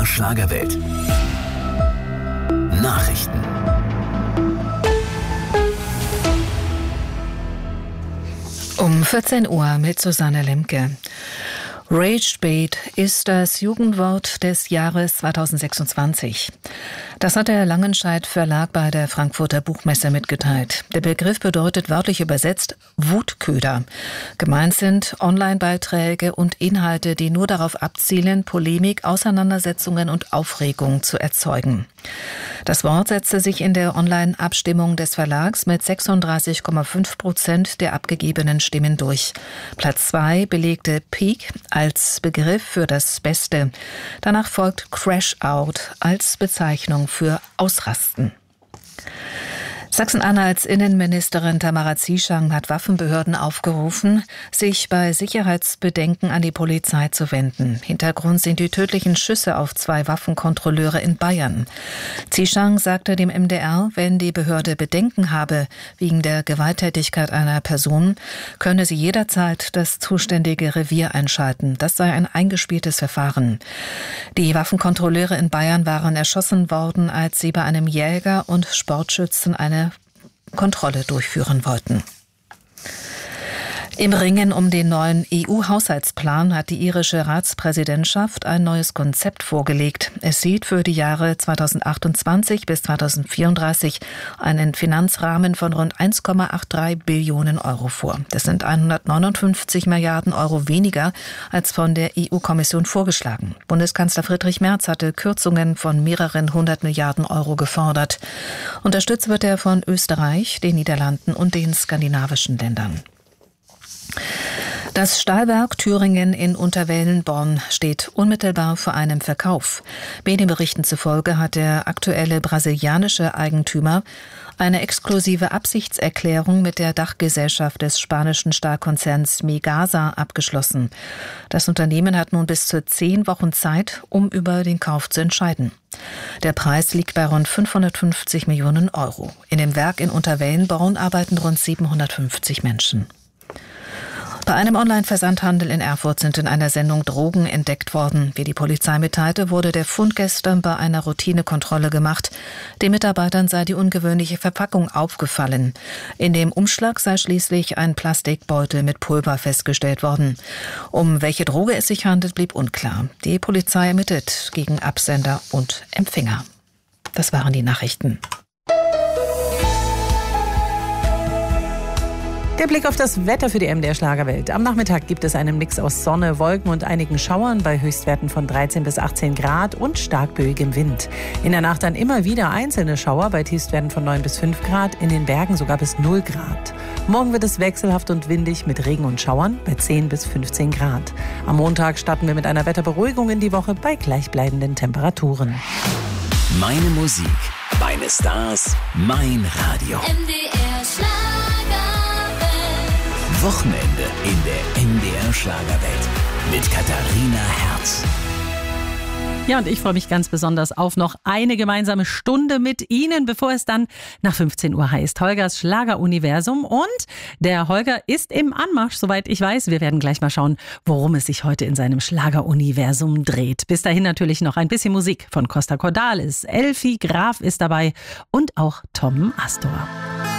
Schlagerwelt. Nachrichten. Um 14 Uhr mit Susanne Lemke. Ragebait ist das Jugendwort des Jahres 2026. Das hat der Langenscheidt Verlag bei der Frankfurter Buchmesse mitgeteilt. Der Begriff bedeutet wörtlich übersetzt Wutköder. Gemeint sind Online-Beiträge und Inhalte, die nur darauf abzielen, Polemik, Auseinandersetzungen und Aufregung zu erzeugen. Das Wort setzte sich in der Online-Abstimmung des Verlags mit 36,5% der abgegebenen Stimmen durch. Platz 2 belegte Peak als Begriff für das Beste. Danach folgt Crash Out als Bezeichnung für Ausrasten. Sachsen-Anhalts Innenministerin Tamara Zieschang hat Waffenbehörden aufgerufen, sich bei Sicherheitsbedenken an die Polizei zu wenden. Hintergrund sind die tödlichen Schüsse auf 2 Waffenkontrolleure in Bayern. Zieschang sagte dem MDR, wenn die Behörde Bedenken habe wegen der Gewalttätigkeit einer Person, könne sie jederzeit das zuständige Revier einschalten. Das sei ein eingespieltes Verfahren. Die Waffenkontrolleure in Bayern waren erschossen worden, als sie bei einem Jäger und Sportschützen eine Kontrolle durchführen wollten. Im Ringen um den neuen EU-Haushaltsplan hat die irische Ratspräsidentschaft ein neues Konzept vorgelegt. Es sieht für die Jahre 2028 bis 2034 einen Finanzrahmen von rund 1,83 Billionen Euro vor. Das sind 159 Milliarden Euro weniger als von der EU-Kommission vorgeschlagen. Bundeskanzler Friedrich Merz hatte Kürzungen von mehreren 100 Milliarden Euro gefordert. Unterstützt wird er von Österreich, den Niederlanden und den skandinavischen Ländern. Das Stahlwerk Thüringen in Unterwellenborn steht unmittelbar vor einem Verkauf. Medienberichten zufolge hat der aktuelle brasilianische Eigentümer eine exklusive Absichtserklärung mit der Dachgesellschaft des spanischen Stahlkonzerns Megasa abgeschlossen. Das Unternehmen hat nun bis zu 10 Wochen Zeit, um über den Kauf zu entscheiden. Der Preis liegt bei rund 550 Millionen Euro. In dem Werk in Unterwellenborn arbeiten rund 750 Menschen. Bei einem Online-Versandhandel in Erfurt sind in einer Sendung Drogen entdeckt worden. Wie die Polizei mitteilte, wurde der Fund gestern bei einer Routinekontrolle gemacht. Den Mitarbeitern sei die ungewöhnliche Verpackung aufgefallen. In dem Umschlag sei schließlich ein Plastikbeutel mit Pulver festgestellt worden. Um welche Droge es sich handelt, blieb unklar. Die Polizei ermittelt gegen Absender und Empfänger. Das waren die Nachrichten. Der Blick auf das Wetter für die MDR Schlagerwelt. Am Nachmittag gibt es einen Mix aus Sonne, Wolken und einigen Schauern bei Höchstwerten von 13 bis 18 Grad und stark böigem Wind. In der Nacht dann immer wieder einzelne Schauer bei Tiefstwerten von 9 bis 5 Grad, in den Bergen sogar bis 0 Grad. Morgen wird es wechselhaft und windig mit Regen und Schauern bei 10 bis 15 Grad. Am Montag starten wir mit einer Wetterberuhigung in die Woche bei gleichbleibenden Temperaturen. Meine Musik, meine Stars, mein Radio. MDR Schlager. Wochenende in der MDR Schlagerwelt mit Katharina Herz. Ja, und ich freue mich ganz besonders auf noch eine gemeinsame Stunde mit Ihnen, bevor es dann nach 15 Uhr heißt. Holgers Schlageruniversum. Und der Holger ist im Anmarsch, soweit ich weiß. Wir werden gleich mal schauen, worum es sich heute in seinem Schlageruniversum dreht. Bis dahin natürlich noch ein bisschen Musik von Costa Cordalis. Elfi Graf ist dabei und auch Tom Astor.